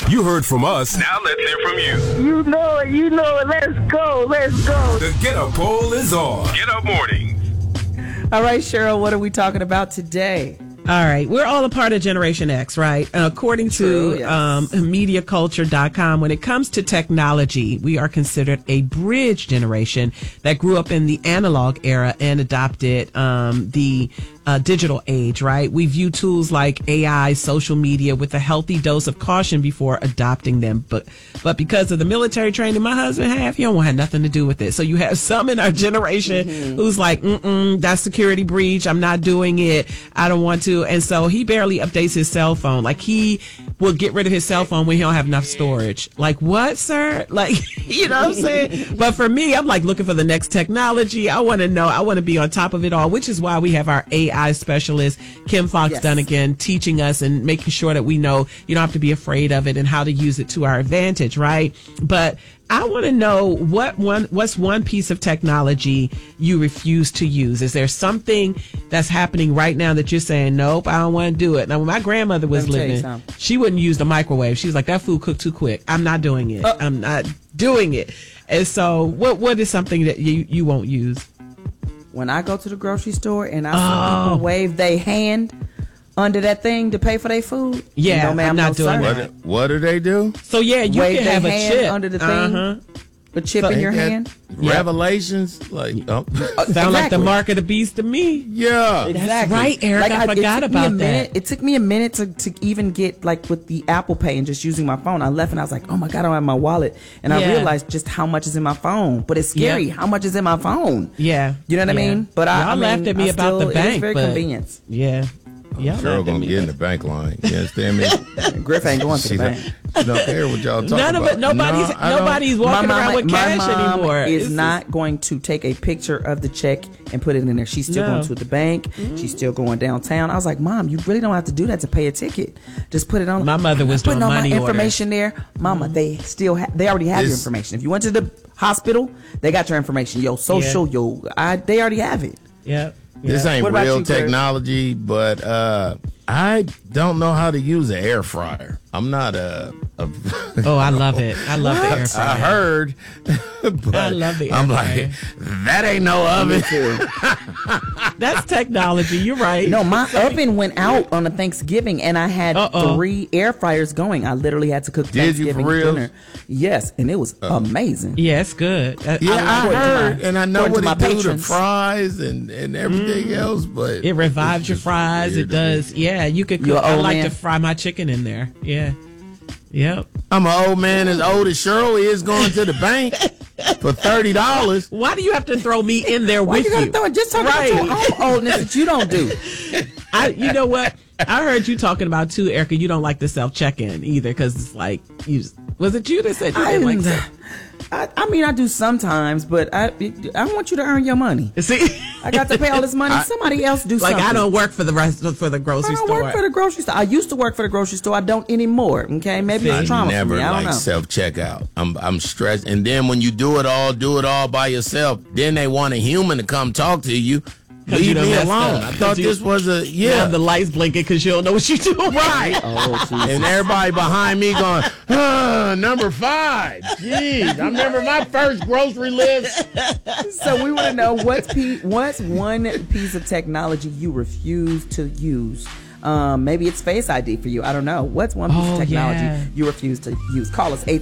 You heard from us. Now let's hear from you. You know it. Let's go. The Get Up Poll is on. Get Up Mornings. All right, Cheryl, what are we talking about today? All right. We're all a part of Generation X, right? According to MediaCulture.com, when it comes to technology, we are considered a bridge generation that grew up in the analog era and adopted the digital age, right? We view tools like AI, social media with a healthy dose of caution before adopting them. But because of the military training my husband have, he don't want to have nothing to do with it. So you have some in our generation who's like, that's security breach. I'm not doing it. I don't want to. And so he barely updates his cell phone. Like, he will get rid of his cell phone when he don't have enough storage. Like, what, sir? Like, you know what I'm saying? But for me, I'm like looking for the next technology. I want to know. I want to be on top of it all, which is why we have our AI specialist, Kim Fox Dunnigan, teaching us and making sure that we know you don't have to be afraid of it and how to use it to our advantage, right? But I want to know what's one piece of technology you refuse to use. Is there something that's happening right now that you're saying, nope, I don't want to do it? Now, when my grandmother was living, she wouldn't use the microwave. She was like, that food cooked too quick. I'm not doing it. I'm not doing it. And so what is something that you won't use? When I go to the grocery store and I see people wave their hand under that thing to pay for their food. Yeah, no, ma'am, I'm not doing that. What do they do? So yeah, you wave can have a hand chip under the thing. A chip in your hand. Revelations, like sound like the mark of the beast to me. Yeah, exactly. That's right, Eric. Like, I forgot about that. It took me a minute to even get, like, with the Apple Pay and just using my phone. I left and I was like, oh my God, I don't have my wallet, and I realized just how much is in my phone. But it's scary how much is in my phone. Yeah, you know what I mean. But y'all laughed at me about the bank. It's very convenient. Yeah. Cheryl gonna get in the bank line. You understand me? Griff ain't going to the bank. She don't care what y'all talking about. Nobody's walking around with cash anymore. Is not going to take a picture of the check and put it in there. She's still going to the bank. She's still going downtown. I was like, Mom, you really don't have to do that to pay a ticket. Just put it on. My mother was doing money putting all my information there. Mama, they already have your information. If you went to the hospital, they got your information. Your social, they already have it. Yeah. This ain't real technology, but I don't know how to use an air fryer. I'm not a Oh, I love it. I love the air fryer. I heard, but I love the air fryer. I'm like, that ain't no oven. That's technology. You're right. No, my oven went out on a Thanksgiving, and I had 3 air fryers going. I literally had to cook Thanksgiving dinner. Yes, and it was amazing. Yeah, it's good. I heard, and I know what it do to fries and everything else, but it revives your fries. It does. Yeah, you could cook. I like to fry my chicken in there. Yeah. Yep. I'm an old man as old as Cheryl is going to the bank for $30. Why do you have to throw me in there with you? Why you gotta throw it? Just talk about your own oldness that you don't do. You know what? I heard you talking about too, Erica. You don't like the self-check-in either, because it's like, was it you that said you didn't like that? I mean, I do sometimes, but I want you to earn your money. See, I got to pay all this money. Somebody else do something. Like, I don't work for the grocery store. I don't work for the grocery store. I used to work for the grocery store. I don't anymore. Okay, maybe it's trauma for me. I don't know. Self-checkout. I'm stressed, and then when you do it all by yourself, then they want a human to come talk to you. Leave me alone. I thought this was the lights blinking because you don't know what you're doing. Right. And everybody behind me going, number 5. Jeez, I remember my first grocery list. So we want to know what's one piece of technology you refuse to use. Maybe it's Face ID for you. I don't know. What's one piece of technology you refuse to use? Call us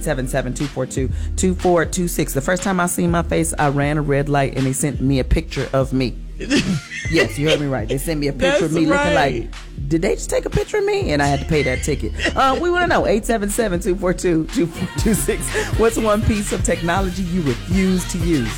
877-242-2426. The first time I seen my face, I ran a red light and they sent me a picture of me. Yes, you heard me right. They sent me a picture of me looking like, did they just take a picture of me? And I had to pay that ticket. We want to know, 877-242-2426. What's one piece of technology you refuse to use?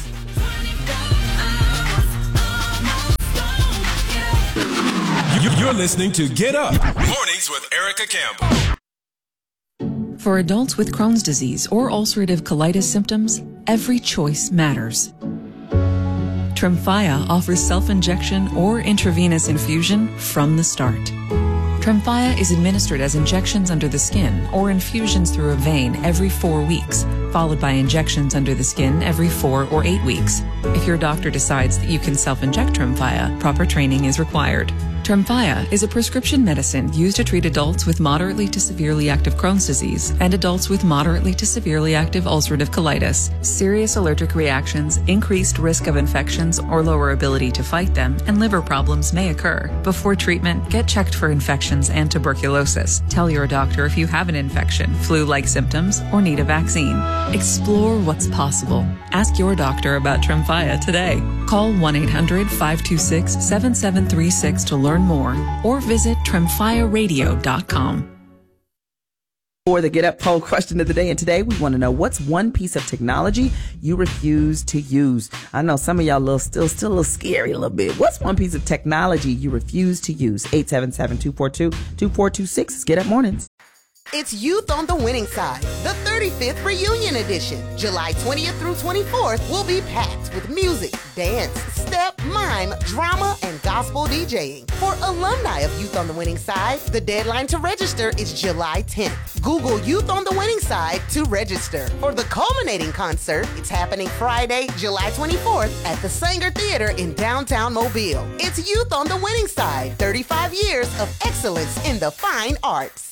You're listening to Get Up Mornings with Erica Campbell. For adults with Crohn's disease or ulcerative colitis symptoms, every choice matters. Tremfya offers self-injection or intravenous infusion from the start. Tremfya is administered as injections under the skin or infusions through a vein every 4 weeks, followed by injections under the skin every 4 or 8 weeks. If your doctor decides that you can self-inject Tremfya, proper training is required. Tremfya is a prescription medicine used to treat adults with moderately to severely active Crohn's disease and adults with moderately to severely active ulcerative colitis. Serious allergic reactions, increased risk of infections or lower ability to fight them, and liver problems may occur. Before treatment, get checked for infections and tuberculosis. Tell your doctor if you have an infection, flu-like symptoms, or need a vaccine. Explore what's possible. Ask your doctor about Tremfya today. Call 1-800-526-7736 to learn more or visit tremfyaradio.com. For the Get Up poll question of the day, and today we want to know what's one piece of technology you refuse to use. I know some of y'all still a little scary a little bit. What's one piece of technology you refuse to use? 877-242-2426. It's Get Up Mornings. It's Youth on the Winning Side, the 35th Reunion Edition. July 20th through 24th will be packed with music, dance, step, mime, drama, and gospel DJing. For alumni of Youth on the Winning Side, the deadline to register is July 10th. Google Youth on the Winning Side to register. For the culminating concert, it's happening Friday, July 24th at the Sanger Theater in downtown Mobile. It's Youth on the Winning Side, 35 years of excellence in the fine arts.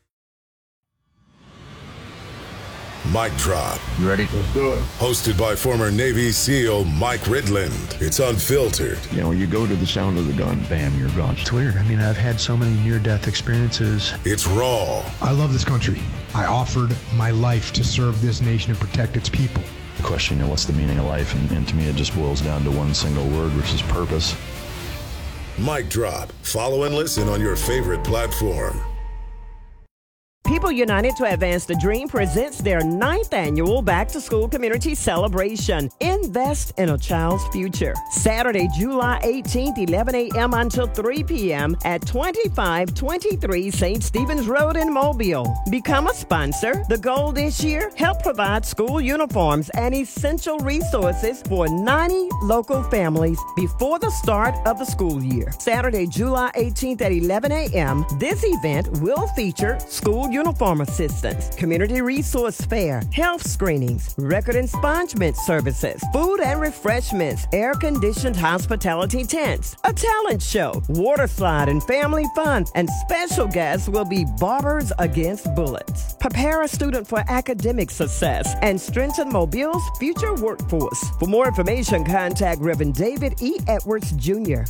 Mic Drop. You ready? Let's do it. Hosted by former Navy SEAL Mike Ridland. It's unfiltered. You know, you go to the sound of the gun, bam, you're gone. It's weird. I mean, I've had so many near-death experiences. It's raw. I love this country. I offered my life to serve this nation and protect its people. The question, you know, what's the meaning of life? And to me, it just boils down to one single word, which is purpose. Mic Drop. Follow and listen on your favorite platform. People United to Advance the Dream presents their 9th annual Back-to-School Community Celebration. Invest in a child's future. Saturday, July 18th, 11 a.m. until 3 p.m. at 2523 St. Stephen's Road in Mobile. Become a sponsor. The goal this year, help provide school uniforms and essential resources for 90 local families before the start of the school year. Saturday, July 18th at 11 a.m. This event will feature school uniform assistance, community resource fair, health screenings, record expungement services, food and refreshments, air-conditioned hospitality tents, a talent show, water slide and family fun, and special guests will be Barbers Against Bullets. Prepare a student for academic success and strengthen Mobile's future workforce. For more information, contact Reverend David E. Edwards Jr.,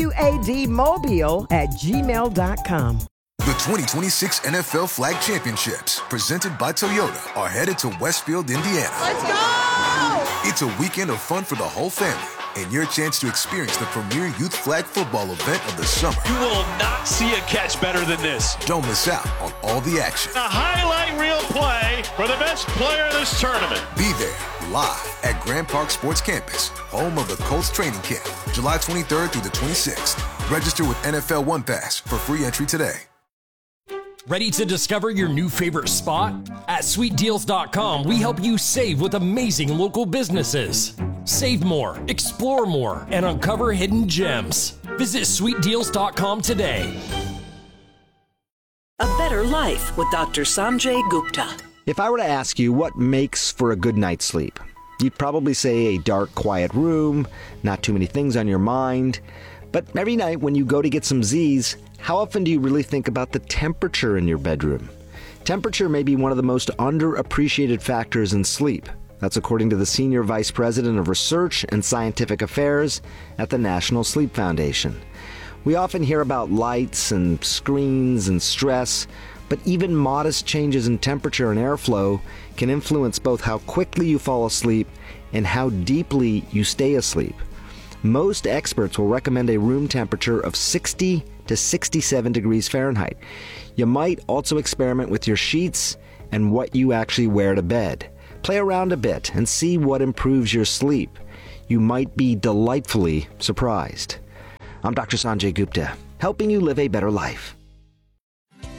PUADmobile@gmail.com. The 2026 NFL Flag Championships, presented by Toyota, are headed to Westfield, Indiana. Let's go! It's a weekend of fun for the whole family and your chance to experience the premier youth flag football event of the summer. You will not see a catch better than this. Don't miss out on all the action. A highlight reel play for the best player of this tournament. Be there live at Grand Park Sports Campus, home of the Colts training camp, July 23rd through the 26th. Register with NFL One Pass for free entry today. Ready to discover your new favorite spot? At sweetdeals.com, we help you save with amazing local businesses. Save more, explore more, and uncover hidden gems. Visit sweetdeals.com today. A better life with Dr. Sanjay Gupta. If I were to ask you what makes for a good night's sleep, you'd probably say a dark, quiet room, not too many things on your mind. But every night when you go to get some Z's, how often do you really think about the temperature in your bedroom? Temperature may be one of the most underappreciated factors in sleep. That's according to the Senior Vice President of Research and Scientific Affairs at the National Sleep Foundation. We often hear about lights and screens and stress, but even modest changes in temperature and airflow can influence both how quickly you fall asleep and how deeply you stay asleep. Most experts will recommend a room temperature of 60 to 67 degrees Fahrenheit. You might also experiment with your sheets and what you actually wear to bed. Play around a bit and see what improves your sleep. You might be delightfully surprised. I'm Dr. Sanjay Gupta, helping you live a better life.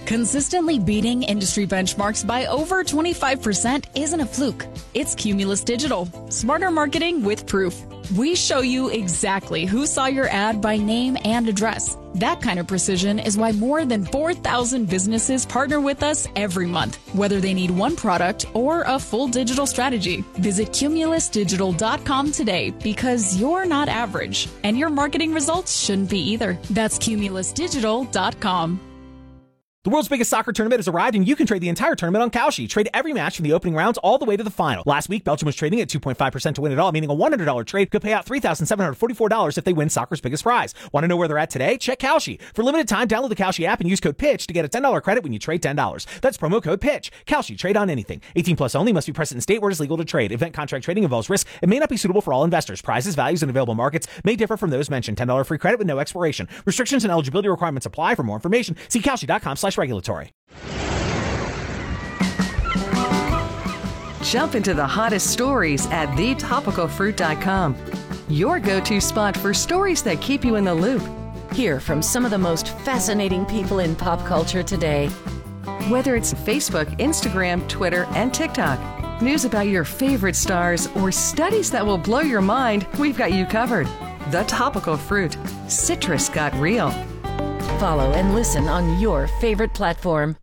Consistently beating industry benchmarks by over 25% isn't a fluke. It's Cumulus Digital. Smarter marketing with proof. We show you exactly who saw your ad by name and address. That kind of precision is why more than 4,000 businesses partner with us every month, whether they need one product or a full digital strategy. Visit cumulusdigital.com today because you're not average, and your marketing results shouldn't be either. That's cumulusdigital.com. The world's biggest soccer tournament has arrived, and you can trade the entire tournament on Kalshi. Trade every match from the opening rounds all the way to the final. Last week, Belgium was trading at 2.5% to win it all, meaning a $100 trade could pay out $3,744 if they win soccer's biggest prize. Want to know where they're at today? Check Kalshi. For limited time, download the Kalshi app and use code PITCH to get a $10 credit when you trade $10. That's promo code PITCH. Kalshi. Trade on anything. 18 plus only. Must be present in state where it is legal to trade. Event contract trading involves risk and may not be suitable for all investors. Prizes, values, and available markets may differ from those mentioned. $10 free credit with no expiration. Restrictions and eligibility requirements apply. For more information, see Kalshi.com/regulatory. Jump into the hottest stories at thetopicalfruit.com. Your go-to spot for stories that keep you in the loop. Hear from some of the most fascinating people in pop culture today. Whether it's Facebook, Instagram, Twitter, and TikTok, news about your favorite stars, or studies that will blow your mind, we've got you covered. The Topical Fruit. Citrus got real. Follow and listen on your favorite platform.